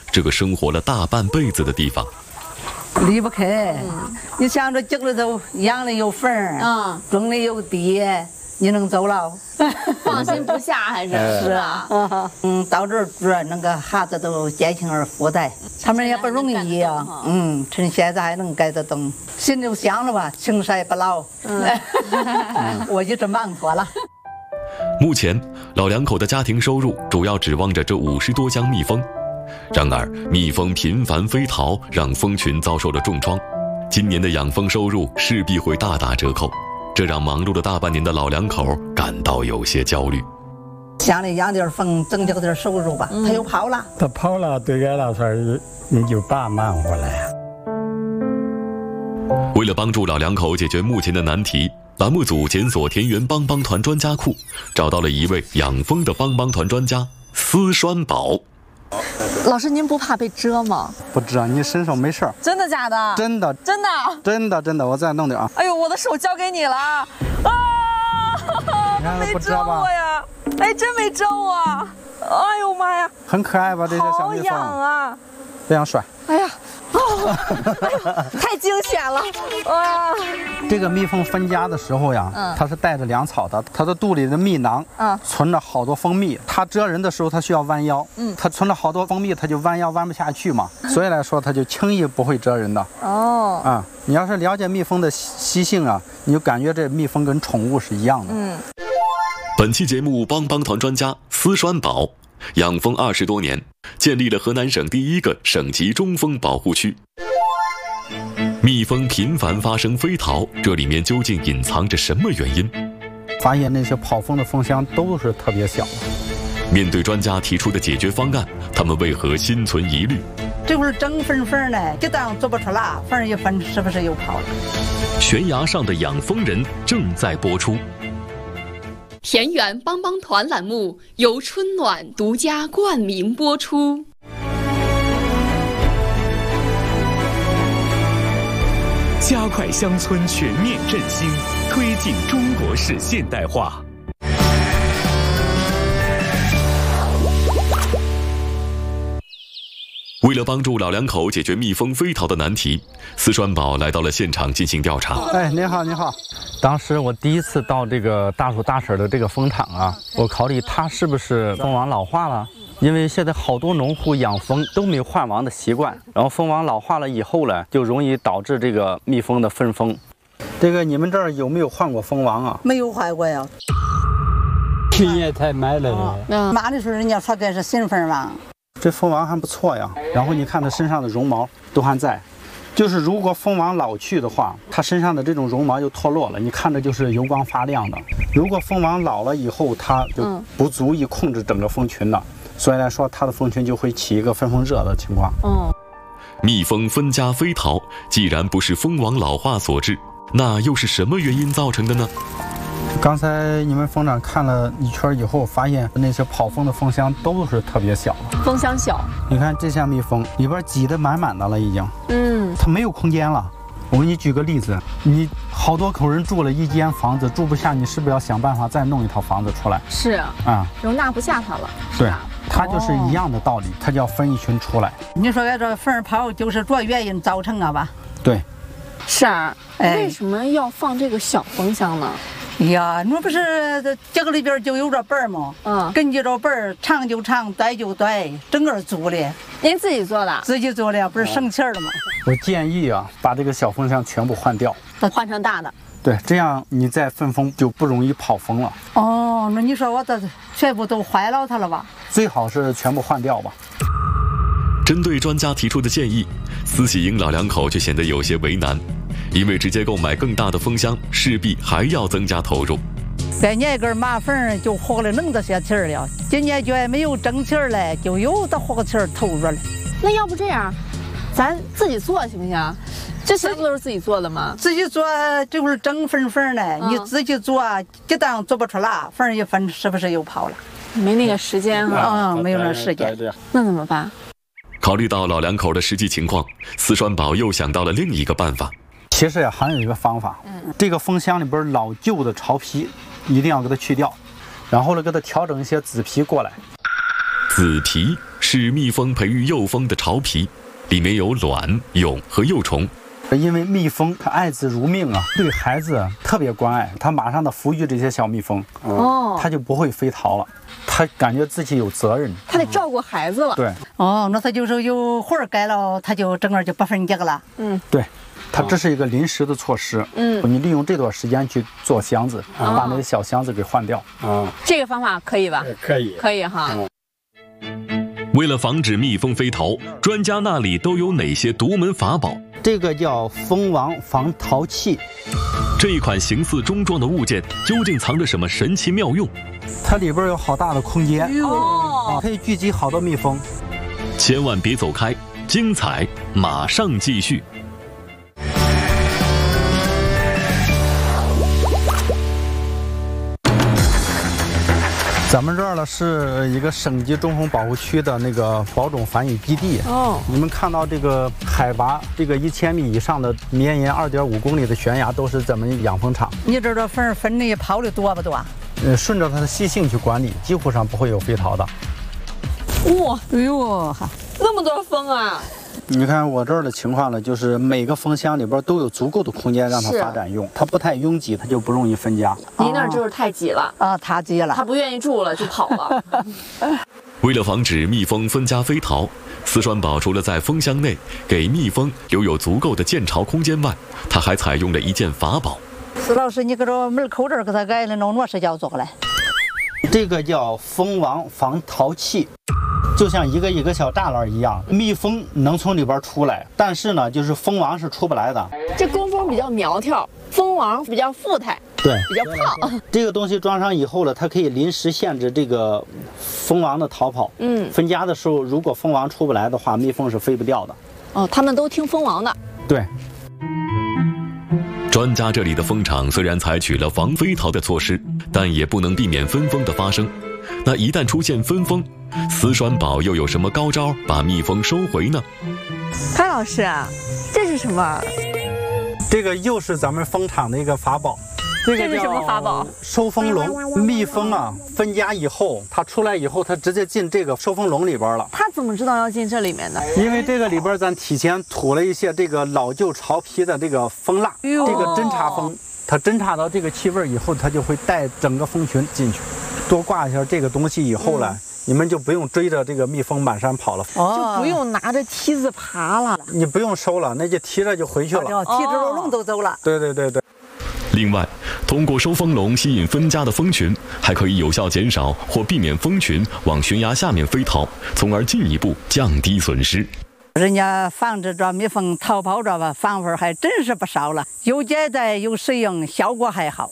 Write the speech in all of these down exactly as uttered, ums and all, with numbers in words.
这个生活了大半辈子的地方。 离不开，嗯、你想着井里头养的有缝儿， 嗯， 种的有地，你能走了？ 放心不下还是是啊， 嗯，到这儿住，那个孩子都减轻了负担，他们也不容易呀、啊。嗯，趁现在还能盖得动，心就想了吧，青山不老。嗯，我就这忙活了。 目前，老两口的家庭收入主要指望着这五十多箱蜜蜂。然而，蜜蜂频繁飞逃，让蜂群遭受了重创。今年的养蜂收入势必会大打折扣，这让忙碌了大半年的老两口感到有些焦虑。 乡里养点蜂，增加点收入吧。嗯、他又跑了， 他跑了，对俺来说你就把忙活了呀。 为了帮助老两口解决目前的难题，栏目组检索田园帮帮团专家库，找到了一位养蜂的帮帮团专家司栓宝。 老师，您不怕被蛰吗？ 不蛰，你身上没事儿。 真的假的？ 真的， 真的， 真的，真的，我再弄点啊。 哎呦，我的手交给你了啊！没蛰我呀！哎，真没蛰我！哎呦妈呀！ 很可爱吧？这些小蜜蜂。 好痒啊！ 非常帅。 哎呀，哦，哎呦，太惊险了！哇！ 这个蜜蜂分家的时候呀，嗯、它是带着粮草的，它的肚里的蜜囊，嗯，存着好多蜂蜜。它蛰人的时候，它需要弯腰，嗯，它存了好多蜂蜜，它就弯腰弯不下去嘛，所以来说，它就轻易不会蛰人的。哦，啊、嗯，你要是了解蜜蜂的习性啊，你就感觉这蜜蜂跟宠物是一样的。嗯。 本期节目帮帮团专家司栓宝，养蜂二十多年，建立了河南省第一个省级中蜂保护区。蜜蜂频繁发生飞逃，这里面究竟隐藏着什么原因？ 发现那些跑蜂的蜂箱都是特别小。 面对专家提出的解决方案，他们为何心存疑虑？ 这会儿整分分呢，就当做不出来，缝一分是不是又跑了？ 悬崖上的养蜂人正在播出。 田园帮帮团栏目由春暖独家冠名播出。 加快乡村全面振兴，推进中国式现代化。 为了帮助老两口解决蜜蜂飞逃的难题，司栓宝来到了现场进行调查。 哎，您好，您好。当时我第一次到这个大叔大婶的这个蜂场啊，我考虑它是不是蜂王老化了，因为现在好多农户养蜂都没有换王的习惯，然后蜂王老化了以后呢，就容易导致这个蜜蜂的分蜂。这个你们这儿有没有换过蜂王啊？ 没有换过呀。 去年才买了的。 嗯，买的时候人家说这是新蜂王。 这蜂王还不错呀，然后你看它身上的绒毛都还在，就是如果蜂王老去的话，它身上的这种绒毛就脱落了，你看着就是油光发亮的。如果蜂王老了以后，它就不足以控制整个蜂群了，所以来说它的蜂群就会起一个分蜂热的情况。 嗯，蜜蜂分家飞逃，既然不是蜂王老化所致，那又是什么原因造成的呢？ 刚才你们蜂场看了一圈以后，发现那些跑蜂的蜂箱都是特别小， 蜂箱小。 你看这箱蜜蜂里边挤得满满的了，已经，嗯，它没有空间了。我给你举个例子，你好多口人住了一间房子住不下，你是不是要想办法再弄一套房子出来？ 是啊， 啊、嗯， 容纳不下它了。 对，它就是一样的道理，它就要分一群出来。 你说这蜂跑就是这原因造成的吧？ 对， 是啊，哎、为什么要放这个小蜂箱呢？ 呀，那不是这个里边就有这本儿吗？嗯，根据这本儿，长就长，短就短，整个做的。 您自己做的？ 自己做的，不是省钱的吗？ 我建议啊，把这个小蜂箱全部换掉， 换成大的。 对，这样你再分蜂就不容易跑蜂了。 哦，那你说我这全部都坏了它了吧？ 最好是全部换掉吧。 针对专家提出的建议，司喜英老两口却显得有些为难。因为直接购买更大的蜂箱，势必还要增加投入。 该年根马蜂就活了那么多些钱了，今年就还没有挣钱了，就有的活钱投入了。 那要不这样，咱自己做行不行？这些不都是自己做的吗？ 自己做这会儿整分分呢，嗯、你自己做，就当做不出来，分一分是不是又跑了？ 没那个时间哈、 啊，嗯，没有那时间。 那怎么办？ 考虑到老两口的实际情况，司栓宝又想到了另一个办法。 其实呀，还有一个方法，嗯，这个蜂箱里边老旧的巢皮一定要给它去掉，然后呢，给它调整一些紫皮过来。 紫皮是蜜蜂培育幼蜂的巢皮，里面有卵、蛹和幼虫。 因为蜜蜂它爱子如命啊，对孩子特别关爱，它马上的抚育这些小蜜蜂，哦，它就不会飞逃了，它感觉自己有责任， 它得照顾孩子了。 对， 哦，那它就是有活儿干了，它就整个就不分家了。 嗯， 对，它这是一个临时的措施。嗯，你利用这段时间去做箱子，哦、把那个小箱子给换掉。 嗯，这个方法可以吧？ 可以， 可以哈。 嗯、为了防止蜜蜂飞逃，专家那里都有哪些独门法宝？ 这个叫蜂王防逃器。 这一款形似钟状的物件究竟藏着什么神奇妙用？ 它里边有好大的空间哦，可以聚集好多蜜蜂。 千万别走开，精彩马上继续。 咱们这儿呢是一个省级中蜂保护区的那个保种繁育基地哦。你们看到这个海拔这个一千米以上的绵延二点五公里的悬崖，都是咱们养蜂场。 你这这蜂分的跑的多不多？ 呃，顺着它的习性去管理，几乎上不会有飞逃的。 哇，哎呦，那么多蜂啊！ 你看我这儿的情况呢，就是每个蜂箱里边都有足够的空间让它发展用，它不太拥挤，它就不容易分家。 您那儿就是太挤了啊，太挤了， 它不愿意住了就跑了。 为了防止蜜蜂分家飞逃，四川宝除了在蜂箱内给蜜蜂留有足够的建巢空间外，他还采用了一件法宝。 施老师，你搁这门口这儿给它挨了弄哪是叫做来？ 这个叫蜂王防逃器。就像一个一个小栅栏一样，蜜蜂能从里边出来，但是呢，就是蜂王是出不来的。 这工蜂比较苗条，蜂王比较富态， 对， 比较胖。 这个东西装上以后呢，它可以临时限制这个蜂王的逃跑。嗯，分家的时候，如果蜂王出不来的话，蜜蜂是飞不掉的。 哦，他们都听蜂王的。 对。 专家这里的蜂场虽然采取了防飞逃的措施，但也不能避免分蜂的发生。那一旦出现分蜂，四川宝又有什么高招把蜜蜂收回呢？ 潘老师啊，这是什么？ 这个又是咱们蜂场的一个法宝。 这个是什么法宝？ 收蜂笼。蜜蜂啊，分家以后，它出来以后，它直接进这个收蜂笼里边了。 它怎么知道要进这里面呢？ 因为这个里边咱提前吐了一些这个老旧巢皮的这个蜂蜡，这个侦察蜂，它侦察到这个气味以后，它就会带整个蜂群进去。多挂一下这个东西以后呢，嗯、你们就不用追着这个蜜蜂满山跑了， 哦、就不用拿着梯子爬了。 你不用收了，那就提着就回去了， 提着笼都走了。 对对对对。 另外，通过收蜂笼吸引分家的蜂群，还可以有效减少或避免蜂群往悬崖下面飞逃，从而进一步降低损失。 人家防止着蜜蜂逃跑着吧，方法还真是不少了，有简单又实用，效果还好。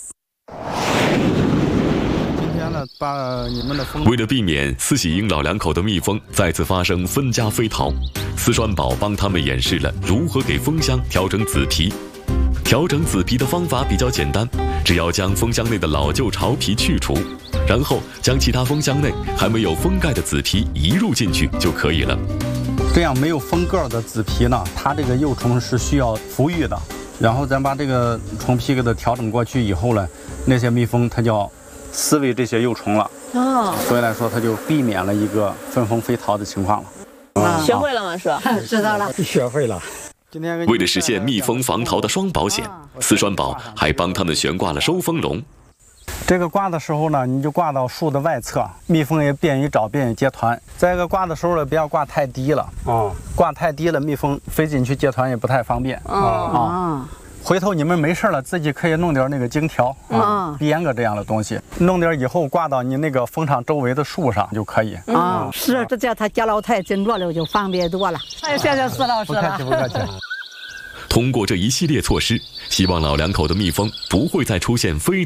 把你们的蜂为了避免四喜营老两口的蜜蜂再次发生分家飞逃，四川宝帮他们演示了如何给蜂箱调整子皮。调整子皮的方法比较简单，只要将蜂箱内的老旧巢皮去除，然后将其他蜂箱内还没有封盖的子皮移入进去就可以了。 这样没有封盖的子皮呢，它这个幼虫是需要孵育的，然后咱把这个虫皮给它调整过去以后呢，那些蜜蜂它就要饲喂这些幼虫了。哦，所以来说它就避免了一个分蜂飞逃的情况了。 嗯、学会了吗？是知道了， 学会了。 为了实现蜜蜂防逃的双保险，四川宝还帮他们悬挂了收蜂笼。 这个挂的时候呢，你就挂到树的外侧，蜜蜂也便于找，便于结团。再一个挂的时候呢，不要挂太低了啊，挂太低了，蜜蜂飞进去结团也不太方便啊啊。回头你们没事了，自己可以弄点那个荆条啊、编个这样的东西，弄点以后挂到你那个蜂场周围的树上就可以啊。是，这叫他家老太真着了，就方便多了。哎，谢谢施老师了。 不客气，不客气。 通过这一系列措施，希望老两口的蜜蜂不会再出现飞